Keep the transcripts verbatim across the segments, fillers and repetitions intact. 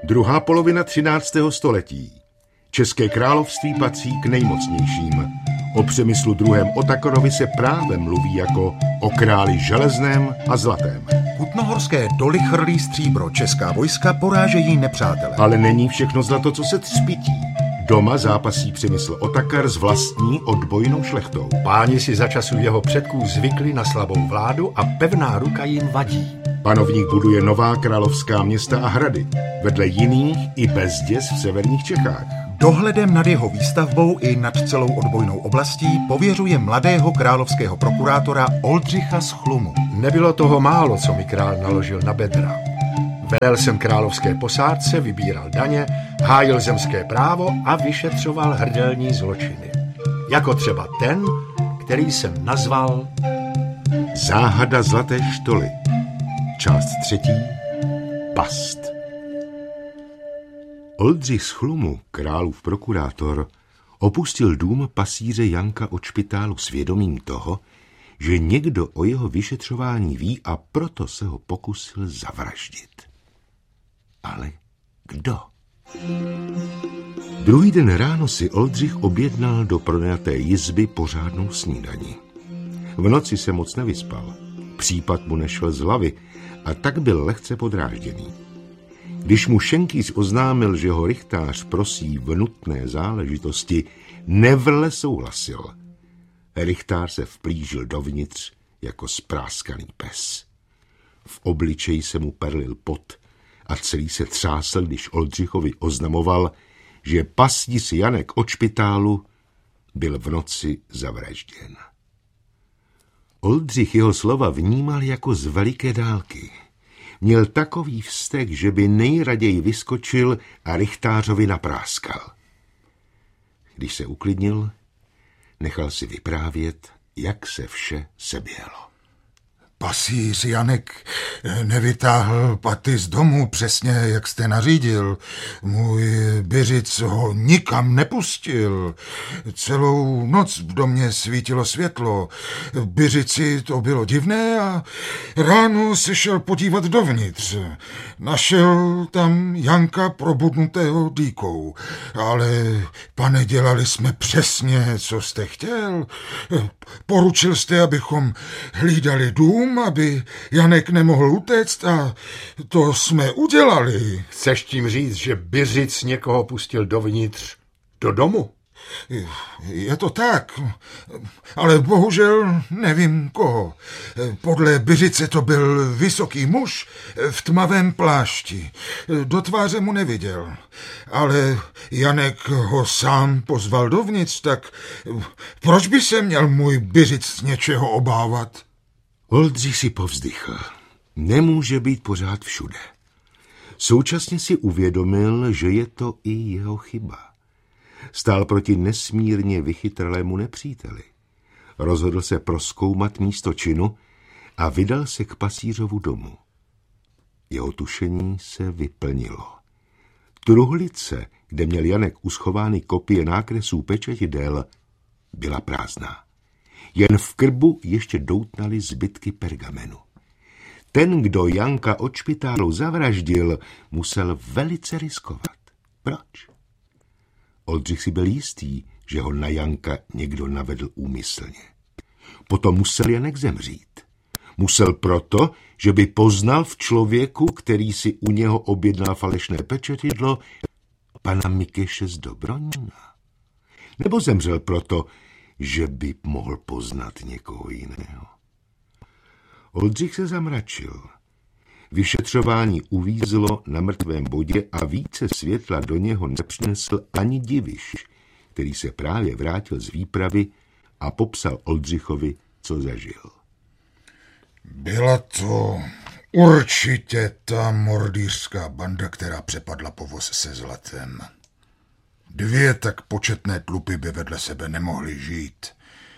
Druhá polovina třináctého století. České království patří k nejmocnějším. O Přemyslu druhém. Otakorovi se právem mluví jako o králi železném a zlatém. Kutnohorské doly chrlí stříbro, česká vojska porážejí nepřátele. Ale není všechno zlato, co se třpití. Doma zápasí Přemysl Otakar s vlastní odbojnou šlechtou. Páni si za času jeho předků zvykli na slabou vládu a pevná ruka jim vadí. Panovník buduje nová královská města a hrady, vedle jiných i bezděs v severních Čechách. Dohledem nad jeho výstavbou i nad celou odbojnou oblastí pověřuje mladého královského prokurátora Oldřicha z Chlumu. Nebylo toho málo, co mi král naložil na bedra. Velel jsem královské posádce, vybíral daně, hájil zemské právo a vyšetřoval hrdelní zločiny. Jako třeba ten, který jsem nazval Záhada zlaté štoly. Část třetí. Past. Oldřich z Chlumu, králův prokurátor, opustil dům pasíře Janka od Špitálu s vědomím toho, že někdo o jeho vyšetřování ví a proto se ho pokusil zavraždit. Ale kdo? Druhý den ráno si Oldřich objednal do pronajaté jizby pořádnou snídani. V noci se moc nevyspal. Případ mu nešel z hlavy a tak byl lehce podrážděný. Když mu Šenkýř oznámil, že ho rychtář prosí v nutné záležitosti, nevrle souhlasil. Rychtář se vplížil dovnitř jako spráskaný pes. V obličeji se mu perlil pot a celý se třásl, když Oldřichovi oznamoval, že pasíř Janek od Špitálu byl v noci zavražděn. Oldřich jeho slova vnímal jako z veliké dálky. Měl takový vztek, že by nejraději vyskočil a rychtářovi napráskal. Když se uklidnil, nechal si vyprávět, jak se vše seběhlo. Pasíř Janek nevytáhl paty z domu přesně, jak jste nařídil. Můj byřic ho nikam nepustil. Celou noc v domě svítilo světlo. Byřici to bylo divné a ráno se šel podívat dovnitř. Našel tam Janka probudnutého dýkou. Ale, pane, dělali jsme přesně, co jste chtěl. Poručil jste, abychom hlídali dům, aby Janek nemohl utéct a to jsme udělali. Chceš tím říct, že byřic někoho pustil dovnitř do domu? Je to tak, ale bohužel nevím koho. Podle byřice to byl vysoký muž v tmavém plášti. Do tváře mu neviděl, ale Janek ho sám pozval dovnitř, tak proč by se měl můj byřic z něčeho obávat? Oldřich si povzdychl. Nemůže být pořád všude. Současně si uvědomil, že je to i jeho chyba. Stál proti nesmírně vychytralému nepříteli. Rozhodl se prozkoumat místo činu a vydal se k pasířovu domu. Jeho tušení se vyplnilo. Truhlice, kde měl Janek uschovány kopie nákresů pečetidel, byla prázdná. Jen v krbu ještě doutnaly zbytky pergamenu. Ten, kdo Janka od Špitálu zavraždil, musel velice riskovat. Proč? Oldřich si byl jistý, že ho na Janka někdo navedl úmyslně. Potom musel Janek zemřít. Musel proto, že by poznal v člověku, který si u něho objednal falešné pečetidlo, pana Mikeše z Dobronína. Nebo zemřel proto, že by mohl poznat někoho jiného. Oldřich se zamračil. Vyšetřování uvízlo na mrtvém bodě a více světla do něho nepřinesl ani Diviš, který se právě vrátil z výpravy a popsal Oldřichovi, co zažil. Byla to určitě ta mordýřská banda, která přepadla povoz se zlatem. Dvě tak početné tlupy by vedle sebe nemohly žít.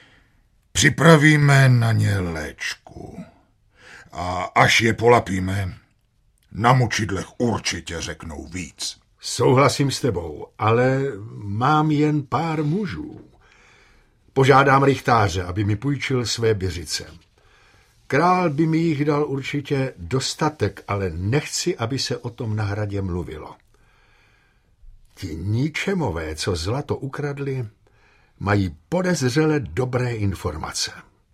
Připravíme na ně léčku. A až je polapíme, na mučidlech určitě řeknou víc. Souhlasím s tebou, ale mám jen pár mužů. Požádám rychtáře, aby mi půjčil své byřice. Král by mi jich dal určitě dostatek, ale nechci, aby se o tom na hradě mluvilo. Ti ničemové, co zlato ukradli, mají podezřele dobré informace.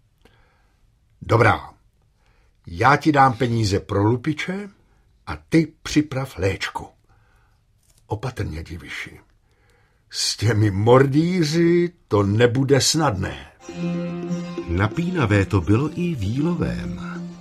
Dobrá, já ti dám peníze pro lupiče a ty připrav léčku. Opatrně, Diviši. S těmi mordýři to nebude snadné. Napínavé to bylo i Vílovém.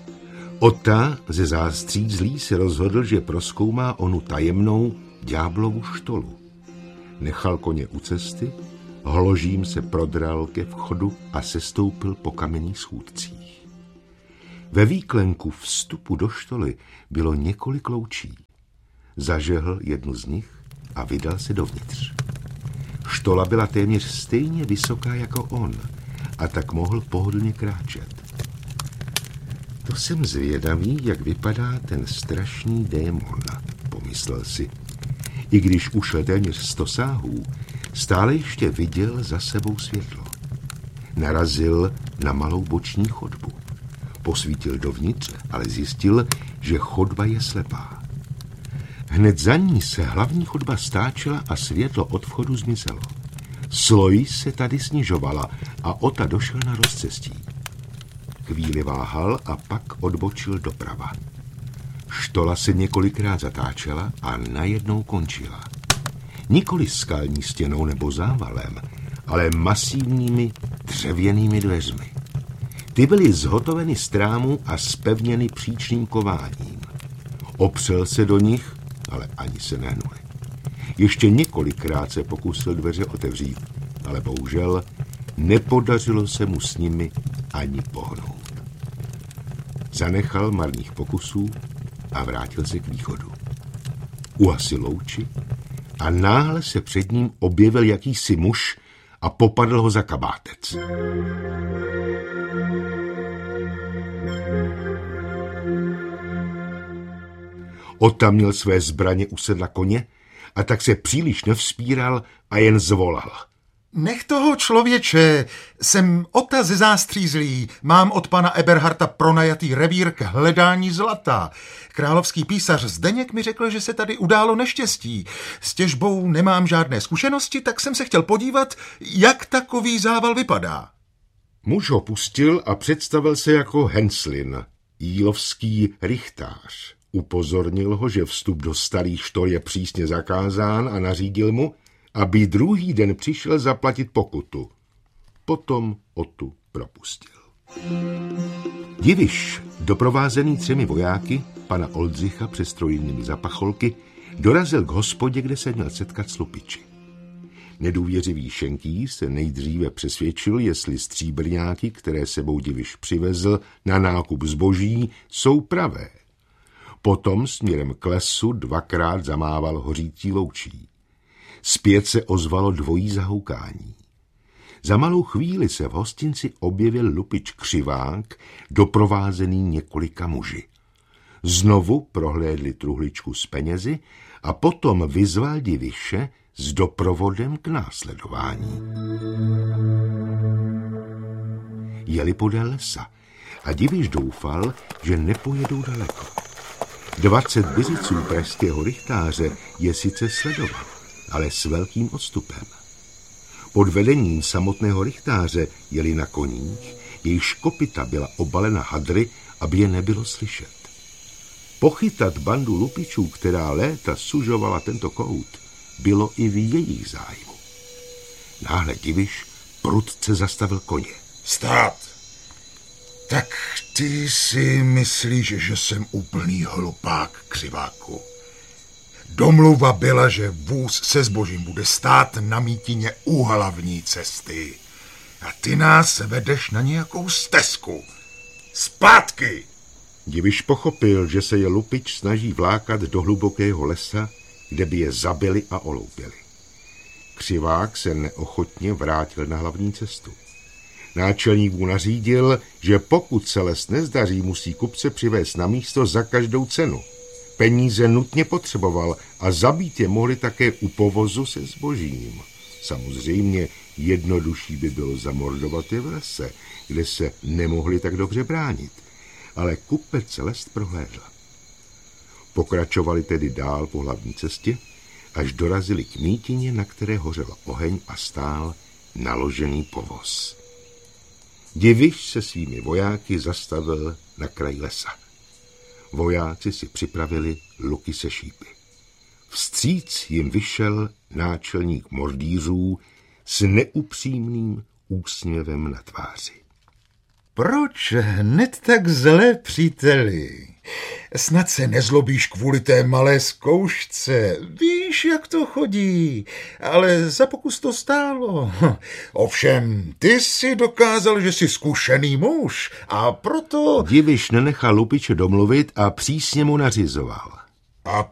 Ota ze zástřízlí se rozhodl, že prozkoumá onu tajemnou ďáblovu štolu. Nechal koně u cesty, hložím se prodral ke vchodu a sestoupil po kamenných schůdcích. Ve výklenku vstupu do štoly bylo několik loučí. Zažehl jednu z nich a vydal se dovnitř. Štola byla téměř stejně vysoká jako on a tak mohl pohodlně kráčet. To jsem zvědavý, jak vypadá ten strašný démon, pomyslel si. I když ušel téměř sto sáhů, stále ještě viděl za sebou světlo. Narazil na malou boční chodbu. Posvítil dovnitř, ale zjistil, že chodba je slepá. Hned za ní se hlavní chodba stáčela a světlo od vchodu zmizelo. Sloj se tady snižovala a Ota došel na rozcestí. Chvíli váhal a pak odbočil doprava. Štola se několikrát zatáčela a najednou končila. Nikoli skalní stěnou nebo závalem, ale masivními dřevěnými dveřmi. Ty byly zhotoveny z trámu a zpevněny příčným kováním. Opřel se do nich, ale ani se nehnuli. Ještě několikrát se pokusil dveře otevřít, ale bohužel nepodařilo se mu s nimi ani pohnout. Zanechal marných pokusů a vrátil se k východu. Uhasil louči a náhle se před ním objevil jakýsi muž a popadl ho za kabátec. Ota měl své zbraně u sedla koně a tak se příliš nevzpíral a jen zvolal. Nech toho, člověče, jsem Ota ze zástřízlí, mám od pana Eberharta pronajatý revír k hledání zlata. Královský písař Zdeněk mi řekl, že se tady událo neštěstí. S těžbou nemám žádné zkušenosti, tak jsem se chtěl podívat, jak takový zával vypadá. Muž ho pustil a představil se jako Henslin, jílovský rychtář. Upozornil ho, že vstup do starých štol je přísně zakázán a nařídil mu, aby druhý den přišel zaplatit pokutu. Potom Otu propustil. Diviš, doprovázený třemi vojáky, pana Oldřicha přes strojnými zapacholky, dorazil k hospodě, kde se měl setkat s lupiči. Nedůvěřivý šenký se nejdříve přesvědčil, jestli stříbrňáky, které sebou Diviš přivezl na nákup zboží, jsou pravé. Potom směrem k lesu dvakrát zamával hořící loučí. Zpět se ozvalo dvojí zahoukání. Za malou chvíli se v hostinci objevil lupič Křivák, doprovázený několika muži. Znovu prohlédli truhličku s penězi a potom vyzval Diviše s doprovodem k následování. Jeli podél lesa a Diviš doufal, že nepojedou daleko. Dvacet byřiců pražského rychtáře je sice sledoval, ale s velkým odstupem. Pod vedením samotného rychtáře jeli na koních, jejichž kopyta byla obalena hadry, aby je nebylo slyšet. Pochytat bandu lupičů, která léta sužovala tento kout, bylo i v jejich zájmu. Náhle Diviš prudce zastavil koně. Stát! Tak ty si myslíš, že jsem úplný hlupák, Křiváku. Domluva byla, že vůz se zbožím bude stát na mítině u hlavní cesty. A ty nás vedeš na nějakou stezku. Zpátky! Diviš pochopil, že se je lupič snaží vlákat do hlubokého lesa, kde by je zabili a oloupili. Křivák se neochotně vrátil na hlavní cestu. Náčelník mu nařídil, že pokud se les nezdaří, musí kupce přivést na místo za každou cenu. Peníze nutně potřeboval a zabít je mohli také u povozu se zbožím. Samozřejmě jednodušší by bylo zamordovat je v lese, kde se nemohli tak dobře bránit. Ale kupec lest prohlédl. Pokračovali tedy dál po hlavní cestě až dorazili k mítině, na které hořel oheň a stál naložený povoz. Diviš se svými vojáky zastavil na kraji lesa. Vojáci si připravili luky se šípy. Vstříc jim vyšel náčelník mordýřů s neupřímným úsměvem na tváři. Proč hned tak zlé, příteli? Snad se nezlobíš kvůli té malé zkoušce. Víš, jak to chodí, ale za pokus to stálo. Ovšem, ty si dokázal, že jsi zkušený muž a proto... Diviš nenechal lupiče domluvit a přísně mu nařizoval. A